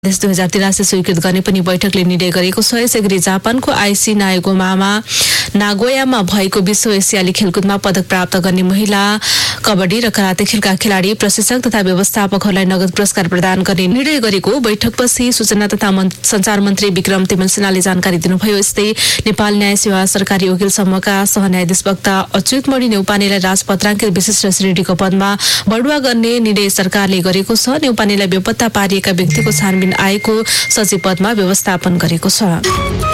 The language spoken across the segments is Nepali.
देश 2083 स्वीकृत गर्ने पनि बैठकले निर्णय गरेको छ। यसैगरी जापानको आइसी नागोयामा भएको विश्व एसियाली खेलकुदमा पदक प्राप्त गर्ने महिला कबड्डी र कराते खेलका खेलाडी, प्रशिक्षक तथा व्यवस्थापकहरूलाई नगद पुरस्कार प्रदान गर्ने निर्णय गरेको बैठकपछि सूचना तथा सञ्चार मन्त्री विक्रम तिमल सिन्हाले जानकारी दिनुभयो। यस्तै नेपाल न्याय सेवा सरकारी वकिल समूहका सहन्यायाधीश वक्ता अच्युतमणि न्यौपानेलाई राजपत्राङ्कित विशिष्ट श्रेणीको पदमा बढुवा गर्ने निर्णय सरकारले गरेको छ। न्यौपानेलाई बेपत्ता पारिएका व्यक्तिको छानबिन आएको सचिव पदमा व्यवस्थापन गरेको छ।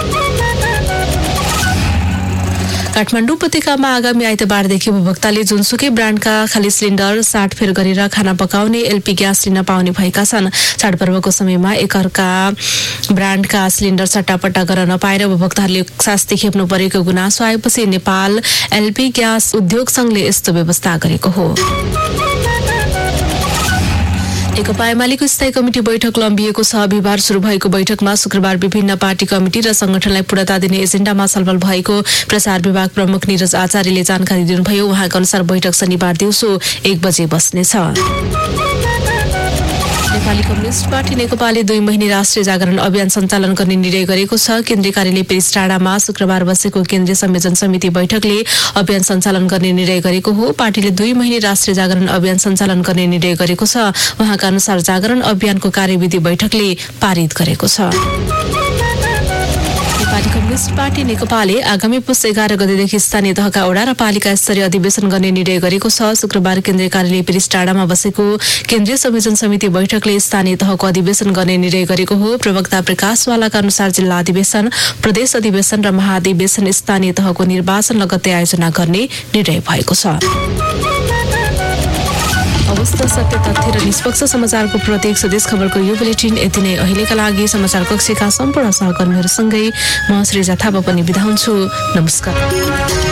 काठमाडौँ उपत्यकामा आगामी आइतबारदेखि उपभोक्ताले जुनसुकै ब्रान्डका खाली सिलिन्डर साटफेर गरेर खाना पकाउने एलपी ग्यास लिन पाउने भएका छन्। चाडपर्वको समयमा एकअर्का ब्रान्डका सिलिन्डर सट्टापट्टा गर्न नपाएर उपभोक्ताहरूले शास्ति खेप्नु परेको गुनासो आएपछि नेपाल एलपी ग्यास उद्योग संघले यस्तो व्यवस्था गरेको हो। नेकपा एमालेको स्थायी कमिटी बैठक लम्बिएको छ। बिहिबार शुरू भएको बैठकमा शुक्रबार विभिन्न पार्टी कमिटी र संगठनलाई पूर्णता दिने एजेन्डामा छलफल भएको प्रचार विभाग प्रमुख निरज आचार्यले जानकारी दिनुभयो। उहाँका अनुसार बैठक शनिबार दिउँसो 1 बजे बस्नेछ। नेपाली कम्युनिस्ट पार्टी नेकपाले 2 महिने राष्ट्रिय जागरण अभियान सञ्चालन गर्ने निर्णय गरेको छ। केन्द्रीय कार्यालय पेरिस टाढामा शुक्रबार बसेको केन्द्रीय संयोजन समिति बैठकले अभियान सञ्चालन गर्ने निर्णय गरेको हो। पार्टीले 2 महिने राष्ट्रिय जागरण अभियान सञ्चालन गर्ने निर्णय गरेको छ। उहाँका अनुसार जागरण अभियानको कार्यविधि बैठकले पारित गरेको छ। नेपाली कम्युनिस्ट पार्टी नेकपाले आगामी पुस 11 गतेदेखि स्थानीय तहका वडा र पालिका स्तरीय अधिवेशन गर्ने निर्णय गरेको छ। शुक्रबार केन्द्रीय कार्यालय पेरिस टाढामा बसेको केन्द्रीय संयोजन समिति बैठकले स्थानीय तहको अधिवेशन गर्ने निर्णय गरेको हो। प्रवक्ता प्रकाशवालाका अनुसार जिल्ला अधिवेशन, प्रदेश अधिवेशन र महाधिवेशन स्थानीय तहको निर्वाचन लगत्तै आयोजना गर्ने निर्णय भएको छ। अवस्था, सत्य, तथ्य र निष्पक्ष समाचारको प्रत्येक स्वदेश खबरको यो बुलेटिन यति नै। अहिलेका लागि समाचार कक्षका सम्पूर्ण सहकर्मीहरूसँगै म श्रीजा थापा पनि बिदा हुन्छु। नमस्कार।